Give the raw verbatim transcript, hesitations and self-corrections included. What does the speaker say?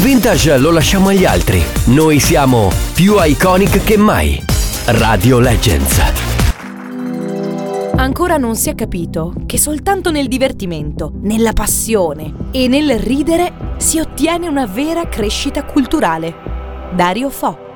vintage lo lasciamo agli altri. Noi siamo più iconic che mai. Radio Legends. Ancora non si è capito che soltanto nel divertimento, nella passione e nel ridere si ottiene una vera crescita culturale. Dario Fo.